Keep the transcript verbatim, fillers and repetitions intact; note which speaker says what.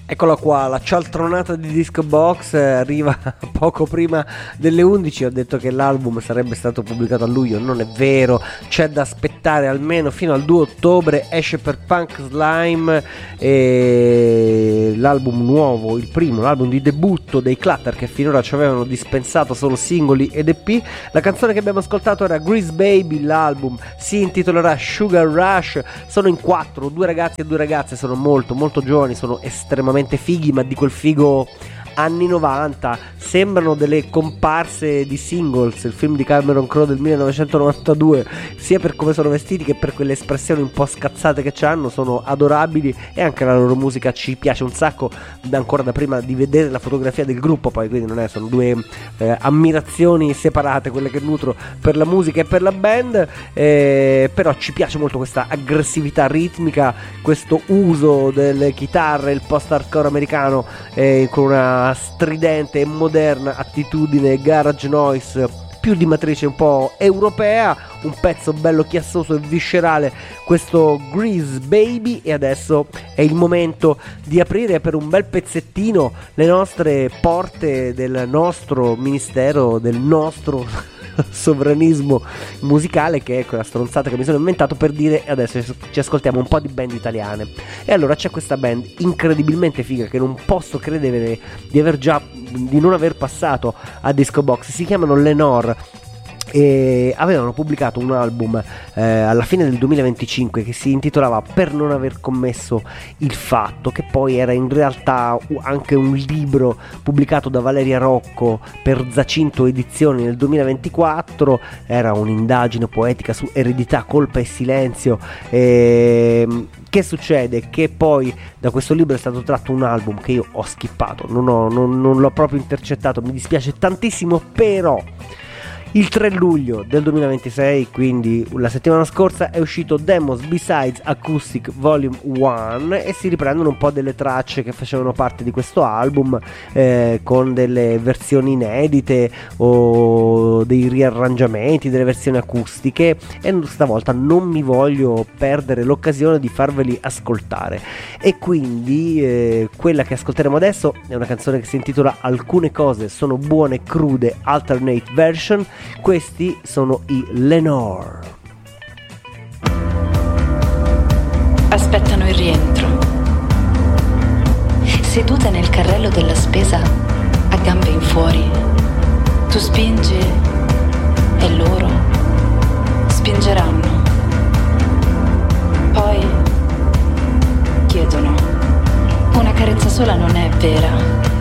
Speaker 1: Eccola qua, la cialtronata di Disco Box arriva poco prima delle undici. Ho detto che l'album sarebbe stato pubblicato a luglio, non è vero, c'è da aspettare almeno fino al due ottobre. Esce per Punk Slime e l'album nuovo, il primo, l'album di debutto dei Clutter, che finora ci avevano dispensato solo singoli ed E P. La canzone che abbiamo ascoltato era Grease Baby, l'album si intitolerà Sugar Rush. Sono in quattro, due ragazzi e due ragazze, sono molto molto giovani, sono estremamente fighi, ma di quel figo anni novanta, sembrano delle comparse di Singles, il film di Cameron Crowe del millenovecentonovantadue, sia per come sono vestiti che per quelle espressioni un po' scazzate che hanno. Sono adorabili e anche la loro musica ci piace un sacco, ancora da prima di vedere la fotografia del gruppo, poi quindi non è, sono due eh, ammirazioni separate quelle che nutro per la musica e per la band, eh, però ci piace molto questa aggressività ritmica, questo uso delle chitarre, il post-hardcore americano eh, con una stridente e moderna attitudine garage noise più di matrice un po' europea, un pezzo bello chiassoso e viscerale, questo Grease Baby. E adesso è il momento di aprire per un bel pezzettino le nostre porte del nostro ministero, del nostro sovranismo musicale, che è quella stronzata che mi sono inventato per dire adesso ci ascoltiamo un po' di band italiane. E allora c'è questa band incredibilmente figa che non posso credere di aver già di non aver passato a Disco Box. Si chiamano Lenore e avevano pubblicato un album eh, alla fine del duemilaventicinque che si intitolava Per non aver commesso il fatto, che poi era in realtà anche un libro pubblicato da Valeria Rocco per Zacinto Edizioni nel duemilaventiquattro. Era un'indagine poetica su eredità, colpa e silenzio. E che succede? Che poi da questo libro è stato tratto un album che io ho skippato, non, ho, non, non l'ho proprio intercettato, mi dispiace tantissimo, però il tre luglio del duemilaventisei, quindi la settimana scorsa, è uscito Demos B-Sides Acoustic Volume uno e si riprendono un po' delle tracce che facevano parte di questo album, eh, con delle versioni inedite o dei riarrangiamenti, delle versioni acustiche, e stavolta non mi voglio perdere l'occasione di farveli ascoltare. E quindi eh, quella che ascolteremo adesso è una canzone che si intitola Alcune cose sono buone crude alternate version. Questi sono i Lenore.
Speaker 2: Aspettano il rientro. Sedute nel carrello della spesa, a gambe in fuori. Tu spingi e loro spingeranno. Poi chiedono. Una carezza sola non è vera.